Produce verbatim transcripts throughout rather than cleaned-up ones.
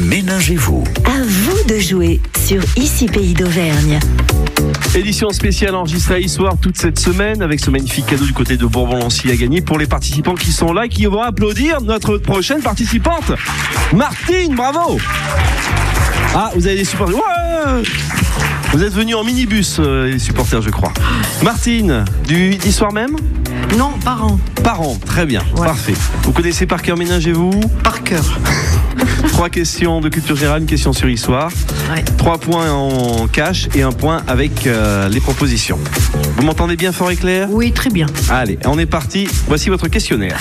Ménagez-vous. À vous de jouer sur Ici Pays d'Auvergne. Édition spéciale enregistrée à Issoire toute cette semaine avec ce magnifique cadeau du côté de Bourbon-Lancy à gagner pour les participants qui sont là et qui vont applaudir notre prochaine participante, Martine. Bravo. Ah, vous avez des supporters. Ouais. Vous êtes venus en minibus, euh, les supporters, je crois. Martine, du d'Issoire même ? Non, parents. Parents, très bien, ouais. Parfait. Vous connaissez par cœur Ménagez-vous ? Par cœur. Trois questions de culture générale, une question sur Issoire. Ouais. Trois points en cash et un point avec euh, les propositions. Vous m'entendez bien fort et clair ? Oui, très bien. Allez, on est parti. Voici votre questionnaire.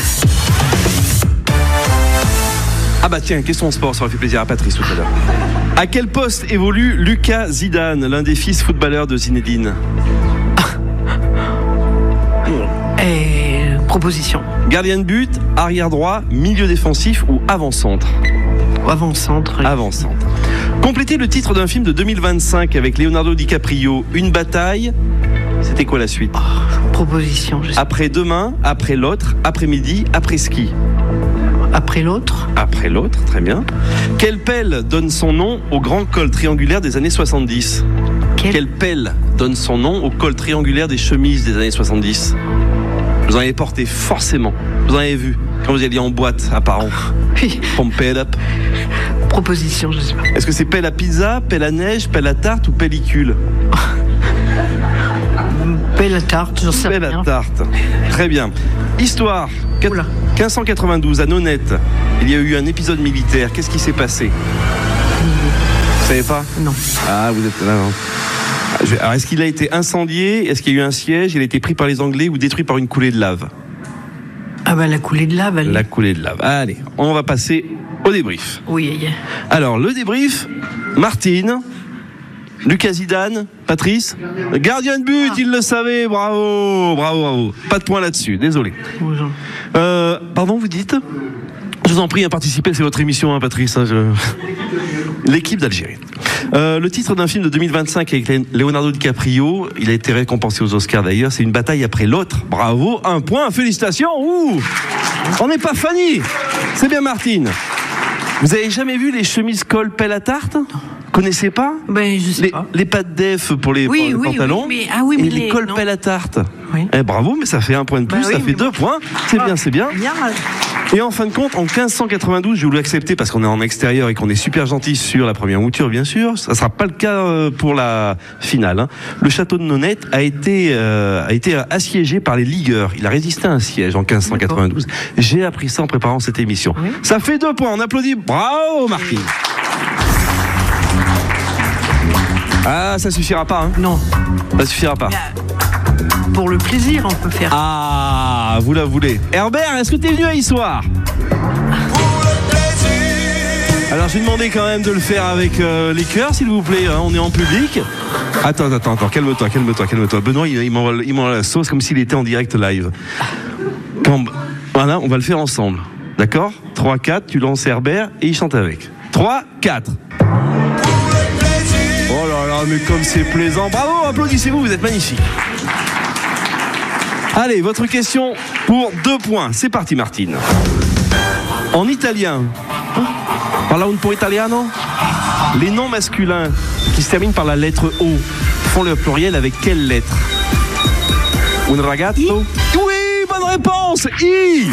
Ah bah tiens, question sport, ça aurait fait plaisir à Patrice tout à l'heure. À quel poste évolue Lucas Zidane, l'un des fils footballeurs de Zinedine ? Et proposition. Gardien de but, arrière droit, milieu défensif ou avant-centre ? Avant-centre. Avant-centre. Complétez le titre d'un film de deux mille vingt-cinq avec Leonardo DiCaprio, Une bataille. C'était quoi la suite ? Oh, proposition. Je sais. Après demain, après l'autre, après-midi, après ski. Après l'autre. Après l'autre, très bien. Quelle pelle donne son nom au grand col triangulaire des années soixante-dix ? Quelle, Quelle pelle donne son nom au col triangulaire des chemises des années soixante-dix ? Vous en avez porté forcément. Vous en avez vu quand vous alliez en boîte à Paron. Oui. Pelle up. Proposition, je sais pas. Est-ce que c'est pelle à pizza, pelle à neige, pelle à tarte ou pellicule ? Pelle à tarte, j'en sais Pelle rien. à tarte. Très bien. Histoire. Oula. quinze cent quatre-vingt-douze, à Nonette, il y a eu un épisode militaire. Qu'est-ce qui s'est passé ? Vous savez pas ? Non. Ah, vous êtes là. Non. Alors, est-ce qu'il a été incendié ? Est-ce qu'il y a eu un siège ? Il a été pris par les Anglais ou détruit par une coulée de lave ? Ah bah la coulée de lave, allez. La coulée de lave. Allez, on va passer au débrief. Oui, oui. Alors, le débrief, Martine, Lucas Zidane, Patrice, gardien de but, il le savait, bravo, bravo, bravo. Pas de point là-dessus, désolé. Bonjour. Euh, pardon, vous dites ? Je vous en prie, à participer, c'est votre émission, hein, Patrice. Hein, je... L'équipe d'Algérie. Euh, le titre d'un film de deux mille vingt-cinq avec Leonardo DiCaprio, il a été récompensé aux Oscars d'ailleurs, c'est Une bataille après l'autre. Bravo, un point, félicitations. Ouh, on n'est pas Fanny. C'est bien Martine. Vous avez jamais vu les chemises col pelle à tarte ? Connaissez pas ? Ben, je sais les, pas. les pattes def pour les, Oui, pour les oui, pantalons oui, mais- ah oui, et mais les les- cols non. pelle à tarte. Oui. Eh, bravo, mais ça fait un point de plus, Bah oui, ça fait mais deux bon. points. C'est Ah, bien, c'est bien. Bien. Et en fin de compte, en quinze cent quatre-vingt-douze, je vais vous l'accepter parce qu'on est en extérieur et qu'on est super gentil sur la première mouture, bien sûr. Ça ne sera pas le cas euh, pour la finale. Hein. Le château de Nonette a été, euh, a été assiégé par les ligueurs. Il a résisté à un siège en quinze cent quatre-vingt-douze. J'ai appris ça en préparant cette émission. Oui. Ça fait deux points. On applaudit. Bravo, Martine. Ah, ça suffira pas. Hein. Non. Ça suffira pas. Pour le plaisir, on peut faire. Ah, vous la voulez. Herbert, est-ce que tu es venu à Issoire ? Alors, je vais demander quand même de le faire avec euh, les cœurs, s'il vous plaît. Hein, on est en public. Attends, attends, attends. Calme-toi, calme-toi, calme-toi. Benoît, il, il m'envoie il m'envoie la sauce comme s'il était en direct live. Quand, voilà, on va le faire ensemble. D'accord ? trois, quatre, tu lances Herbert et il chante avec. trois, quatre. Oh là là, mais comme c'est plaisant. Bravo, applaudissez-vous, vous êtes magnifiques. Allez, votre question pour deux points. C'est parti, Martine. En italien, parla un po' italiano, les noms masculins qui se terminent par la lettre O font leur pluriel avec quelle lettre ? Un ragazzo ? Oui, bonne réponse. I.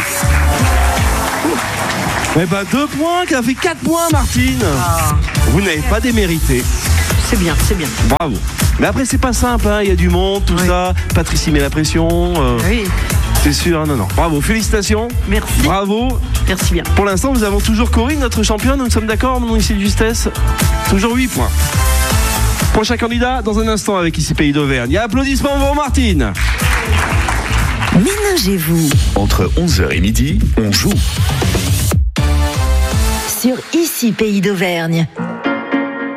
Eh ben deux points, qui a fait quatre points, Martine. Ah. Vous n'avez pas démérité. C'est bien, c'est bien. Bravo. Mais après, c'est pas simple, hein. Il y a du monde, tout Oui. ça. Patrice y met la pression. Euh, Oui, c'est sûr, hein, non, non. Bravo, félicitations. merci. Bravo. Merci bien. Pour l'instant, nous avons toujours Corinne, notre championne. Nous sommes d'accord, mon ici de justesse. Toujours huit points. Prochain candidat, dans un instant, avec Ici Pays d'Auvergne. Applaudissements pour Martine. Ménagez-vous Entre onze heures et midi, on joue. sur Ici Pays d'Auvergne.